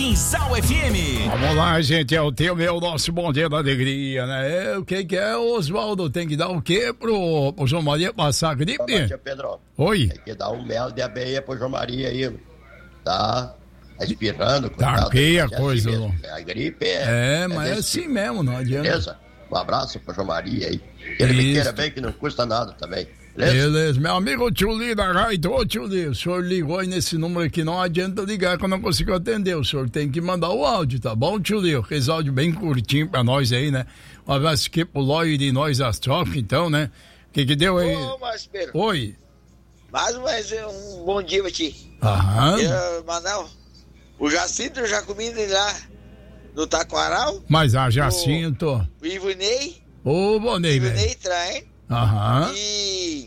Pinsal FM. Vamos lá, gente, é o teu, nosso bom dia da alegria, né? O que é, Oswaldo? Tem que dar o quê pro João Maria passar a gripe? Tia Pedro. Oi. Tem que dar um mel de abelha pro João Maria aí, tá espirrando. Tá aqui a coisa, assim mesmo. A gripe mas é assim mesmo, não adianta. Beleza? Um abraço pro João Maria aí. Ele me queira bem, que não custa nada também. Beleza, meu amigo Tio Li da Raito. Ô Tio Li, o senhor ligou aí nesse número aqui, não adianta ligar que eu não consigo atender, o senhor tem que mandar o áudio, tá bom, Tio Li? Aquele áudio bem curtinho pra nós aí, né? Um abraço aqui pro Lóio de nós das trocas, então, né? O que deu aí? Ô, Márcio Pedro. Oi. Mais um bom dia pra ti. Aham. Manel, o Jacinto já comi lá no Taquaral. Mas a Jacinto. O Ivonei. Ô, Bonei, velho. Ivonei Traem. Aham. E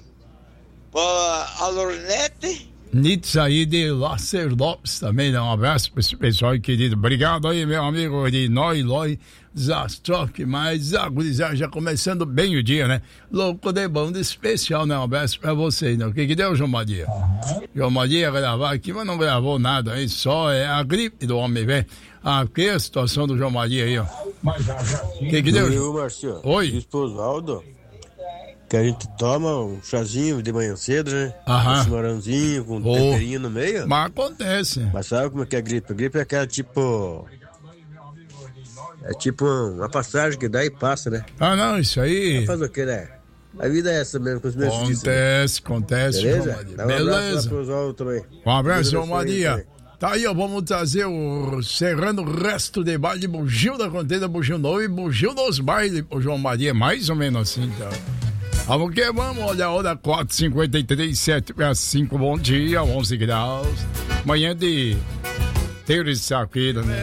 a Lornete. Nitz aí de Lácer Lopes também, né? Um abraço pra esse pessoal aí, querido. Obrigado aí, meu amigo de Lói Zastroc, mas a gurizada já começando bem o dia, né? Louco de banda especial, né? Um abraço pra vocês, né? O que deu, João Maria? João Maria ia gravar aqui, mas não gravou nada aí, só é a gripe do homem, velho. Aqui é a situação do João Maria aí, ó. O que deu? Eu, Marcio. Oi. Diz pro Oswaldo que a gente toma um chazinho de manhã cedo, né? Aham. Um chimarrãozinho com temperinho no meio. Mas acontece. Mas sabe como é que é a gripe? A gripe é aquela tipo... É tipo uma passagem que dá e passa, né? Ah, não, isso aí... Vai fazer o que, né? A vida é essa mesmo, com os meus Acontece, beleza? João Maria. Dá um abraço lá pro Oswaldo também. Um abraço, João Maria. Tá aí, ó, vamos trazer o Serrano Resto de Baile, Bugio da Contenda, Bugio Novo e Bugio dos Bailes pro João Maria, mais ou menos assim, então. Vamos que vamos, olha a hora 4h53, 7:05, bom dia, 11 graus. Manhã de terça-feira, né?